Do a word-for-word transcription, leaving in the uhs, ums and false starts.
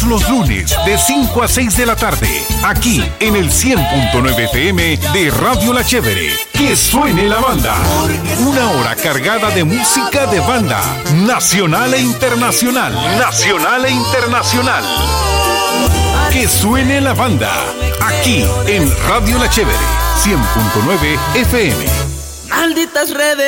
los lunes de cinco a seis de la tarde, aquí en el cien punto nueve F M de Radio La Chévere. Que suene la banda. Una hora cargada de música de banda, nacional e internacional. Nacional e internacional. Que suene la banda, aquí en Radio La Chévere, cien punto nueve F M. Malditas redes.